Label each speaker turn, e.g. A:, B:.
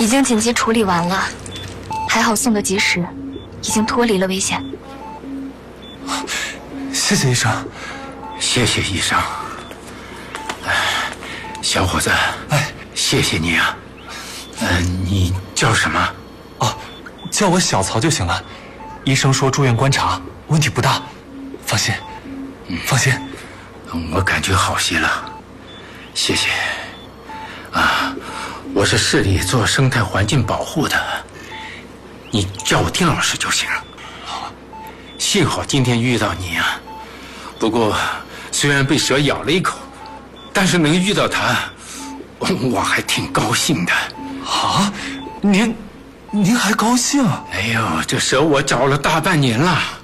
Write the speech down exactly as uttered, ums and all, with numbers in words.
A: 已经紧急处理完了，还好送的及时，已经脱离了危险。
B: 谢谢医生，
C: 谢谢医生。哎，小伙子，哎，谢谢你啊。呃，你叫什么？
B: 哦，叫我小曹就行了。医生说住院观察，问题不大，放心，放心。
C: 我感觉好些了，谢谢。啊，我是市里做生态环境保护的，你叫我丁老师就行了。好，幸好今天遇到你啊。不过虽然被蛇咬了一口，但是能遇到他，我还挺高兴的。
B: 啊，您您还高兴？
C: 哎呦，这蛇我找了大半年了。